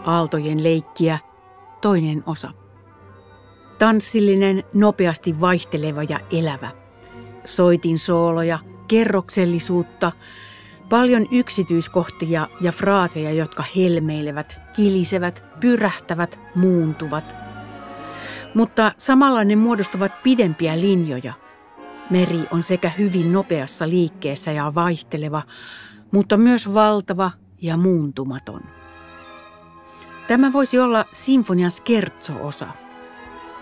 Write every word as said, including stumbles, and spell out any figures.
aaltojen leikkiä, toinen osa. Tanssillinen, nopeasti vaihteleva ja elävä. Soitin sooloja, kerroksellisuutta, paljon yksityiskohtia ja fraaseja, jotka helmeilevät, kilisevät, pyrähtävät, muuntuvat. Mutta samalla ne muodostavat pidempiä linjoja. Meri on sekä hyvin nopeassa liikkeessä ja vaihteleva, mutta myös valtava ja muuntumaton. Tämä voisi olla sinfonian scherzo-osa.